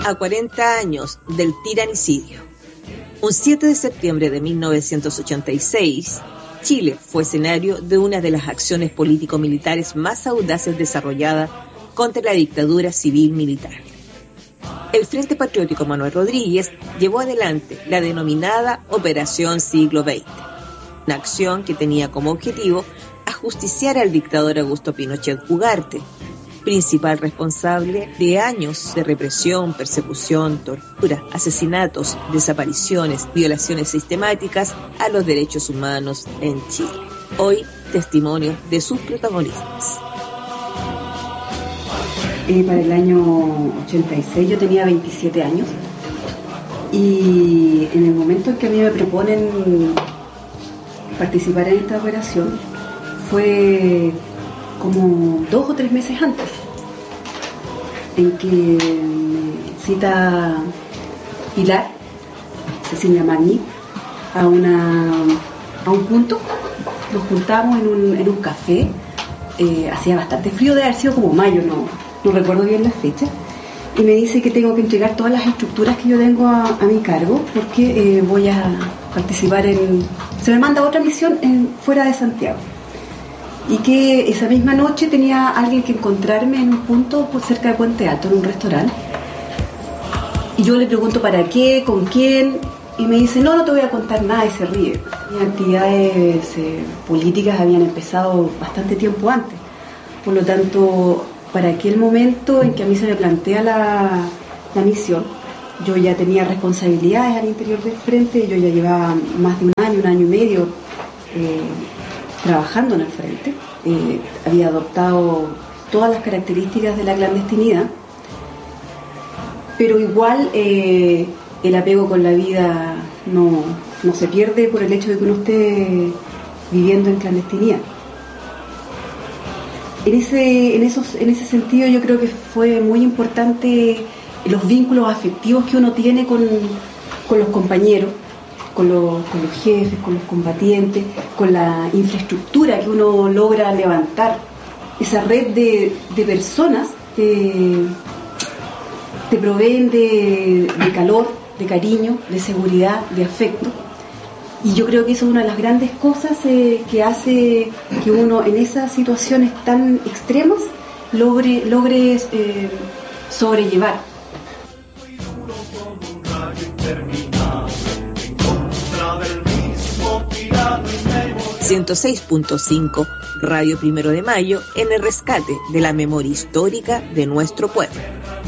a 40 años del tiranicidio. Un 7 de septiembre de 1986, Chile fue escenario de una de las acciones político-militares más audaces desarrolladas contra la dictadura civil-militar. El Frente Patriótico Manuel Rodríguez llevó adelante la denominada Operación Siglo XX, una acción que tenía como objetivo ajusticiar al dictador Augusto Pinochet Ugarte, principal responsable de años de represión, persecución, tortura, asesinatos, desapariciones, violaciones sistemáticas a los derechos humanos en Chile. Hoy, testimonio de sus protagonistas. Para el año 86 yo tenía 27 años y en el momento en que a mí me proponen participar en esta operación fue como 2 o 3 meses antes, en que me cita Pilar Cecilia Magni a un punto. Nos juntamos en un café, hacía bastante frío, debe haber sido como mayo, no recuerdo bien la fecha, y me dice que tengo que entregar todas las estructuras que yo tengo a mi cargo porque voy a participar se me manda otra misión fuera de Santiago, y que esa misma noche tenía alguien que encontrarme en un punto cerca de Puente Alto, en un restaurante, y yo le pregunto para qué, con quién, y me dice no te voy a contar nada, y se ríe. Mis actividades políticas habían empezado bastante tiempo antes, por lo tanto para aquel momento en que a mí se me plantea la misión, yo ya tenía responsabilidades al interior del frente, yo ya llevaba más de un año y medio trabajando en el frente, había adoptado todas las características de la clandestinidad, pero igual el apego con la vida no se pierde por el hecho de que uno esté viviendo en clandestinidad. En ese sentido yo creo que fue muy importante los vínculos afectivos que uno tiene con los compañeros, con los jefes, con los combatientes, con la infraestructura que uno logra levantar, esa red de personas que te proveen de calor, de cariño, de seguridad, de afecto. Y yo creo que eso es una de las grandes cosas que hace que uno en esas situaciones tan extremas logre sobrellevar. 106.5 Radio Primero de Mayo en el rescate de la memoria histórica de nuestro pueblo.